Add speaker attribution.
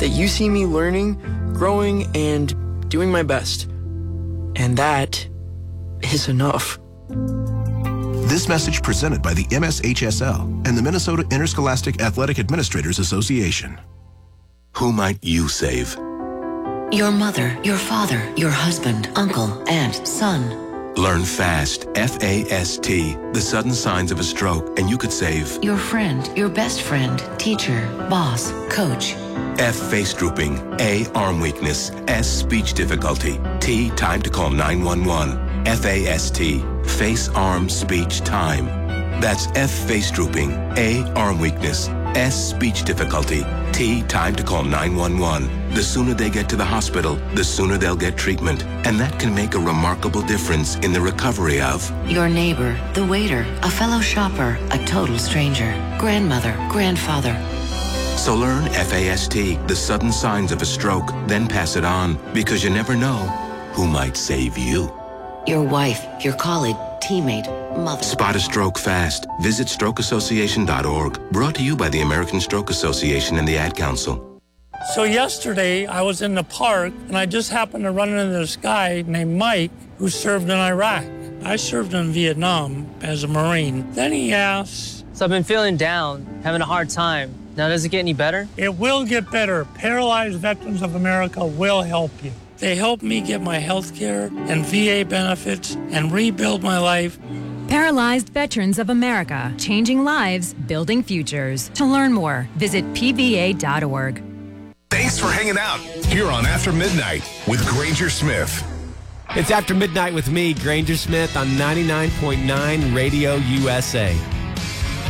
Speaker 1: that you see me learning, growing, and doing my best. And that is enough.
Speaker 2: This message presented by the MSHSL and the Minnesota Interscholastic Athletic Administrators Association.
Speaker 3: Who might you save?
Speaker 4: Your mother, your father, your husband, uncle, aunt, son.
Speaker 3: Learn FAST, F-A-S-T, the sudden signs of a stroke, and you could save
Speaker 4: your friend, your best friend, teacher, boss, coach.
Speaker 3: F, face drooping. A, arm weakness. S, speech difficulty. T, time to call 911. F-A-S-T, face, arm, speech, time. That's F, face drooping. A, arm weakness. S, speech difficulty. T, time to call 911. The sooner they get to the hospital, the sooner they'll get treatment. And that can make a remarkable difference in the recovery of
Speaker 4: your neighbor, the waiter, a fellow shopper, a total stranger, grandmother, grandfather.
Speaker 3: So learn FAST, the sudden signs of a stroke, then pass it on, because you never know who might save you.
Speaker 4: Your wife, your colleague, teammate, mother.
Speaker 3: Spot a stroke fast. Visit strokeassociation.org. Brought to you by the American Stroke Association and the Ad Council.
Speaker 5: So yesterday, I was in the park, and I just happened to run into this guy named Mike who served in Iraq. I served in Vietnam as a Marine. Then he asked...
Speaker 6: So I've been feeling down, having a hard time. Now, does it get any better?
Speaker 5: It will get better. Paralyzed Veterans of America will help you. They helped me get my health care and VA benefits and rebuild my life.
Speaker 7: Paralyzed Veterans of America, changing lives, building futures. To learn more, visit pva.org.
Speaker 8: Thanks for hanging out here on After Midnight with Granger Smith.
Speaker 9: It's After Midnight with me, Granger Smith, on 99.9 Radio USA.